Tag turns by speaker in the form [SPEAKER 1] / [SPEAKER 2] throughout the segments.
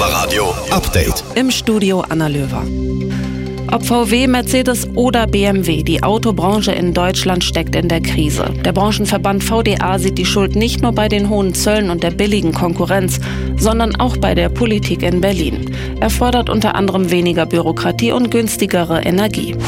[SPEAKER 1] Barbaradio Update.
[SPEAKER 2] Im Studio Anna Löwer. Ob VW, Mercedes oder BMW, die Autobranche in Deutschland steckt in der Krise. Der Branchenverband VDA sieht die Schuld nicht nur bei den hohen Zöllen und der billigen Konkurrenz, sondern auch bei der Politik in Berlin. Er fordert unter anderem weniger Bürokratie und günstigere Energie.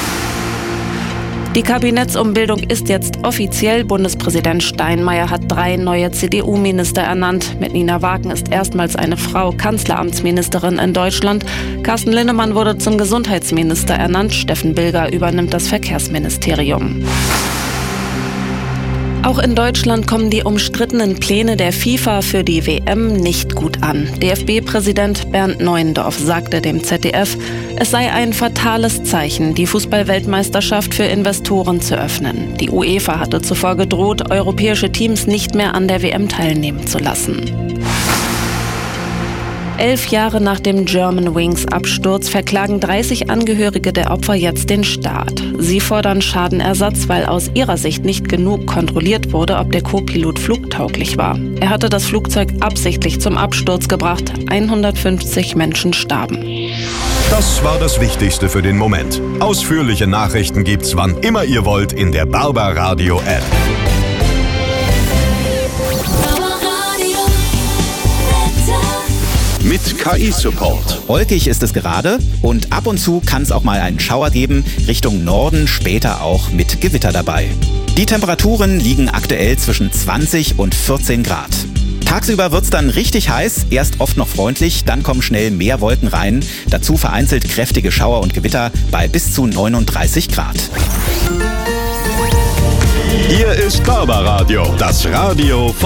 [SPEAKER 2] Die Kabinettsumbildung ist jetzt offiziell. Bundespräsident Steinmeier hat 3 neue CDU-Minister ernannt. Mit Nina Wagen ist erstmals eine Frau Kanzleramtsministerin in Deutschland. Carsten Linnemann wurde zum Gesundheitsminister ernannt. Steffen Bilger übernimmt das Verkehrsministerium. Auch in Deutschland kommen die umstrittenen Pläne der FIFA für die WM nicht gut an. DFB-Präsident Bernd Neuendorf sagte dem ZDF, es sei ein fatales Zeichen, die Fußball-Weltmeisterschaft für Investoren zu öffnen. Die UEFA hatte zuvor gedroht, europäische Teams nicht mehr an der WM teilnehmen zu lassen. 11 Jahre nach dem Germanwings-Absturz verklagen 30 Angehörige der Opfer jetzt den Staat. Sie fordern Schadenersatz, weil aus ihrer Sicht nicht genug kontrolliert wurde, ob der Co-Pilot flugtauglich war. Er hatte das Flugzeug absichtlich zum Absturz gebracht. 150 Menschen starben.
[SPEAKER 1] Das war das Wichtigste für den Moment. Ausführliche Nachrichten gibt's, wann immer ihr wollt, in der Barbaradio App. Mit KI-Support.
[SPEAKER 3] Wolkig ist es gerade und ab und zu kann es auch mal einen Schauer geben, Richtung Norden, später auch mit Gewitter dabei. Die Temperaturen liegen aktuell zwischen 20 und 14 Grad. Tagsüber wird's dann richtig heiß, erst oft noch freundlich, dann kommen schnell mehr Wolken rein. Dazu vereinzelt kräftige Schauer und Gewitter bei bis zu 39 Grad.
[SPEAKER 1] Hier ist Barbaradio, das Radio von